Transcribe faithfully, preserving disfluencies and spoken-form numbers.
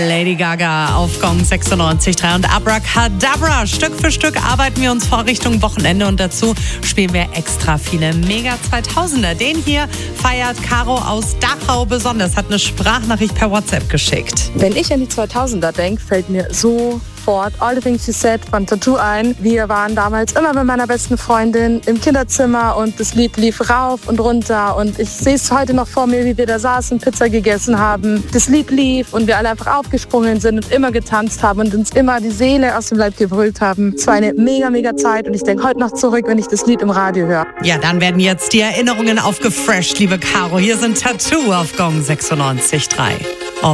Lady Gaga auf Gong sechsundneunzig Komma drei und Abracadabra. Stück für Stück arbeiten wir uns vor Richtung Wochenende und dazu spielen wir extra viele Mega zweitausender. Den hier feiert Caro aus Dachau besonders, hat eine Sprachnachricht per WhatsApp geschickt. Wenn ich an die zweitausender denke, fällt mir sofort All the Things You Said von Tattoo ein. Wir waren damals immer mit meiner besten Freundin im Kinderzimmer und das Lied lief rauf und runter und ich sehe es heute noch vor mir, wie wir da saßen, Pizza gegessen haben. Das Lied lief und wir alle einfach aufgesprungen sind und immer getanzt haben und uns immer die Seele aus dem Leib gebrüllt haben. Es war eine mega, mega Zeit und ich denke heute noch zurück, wenn ich das Lied im Radio höre. Ja, dann werden jetzt die Erinnerungen aufgefresht, liebe Caro. Hier sind Tattoo auf Gong sechsundneunzig Komma drei.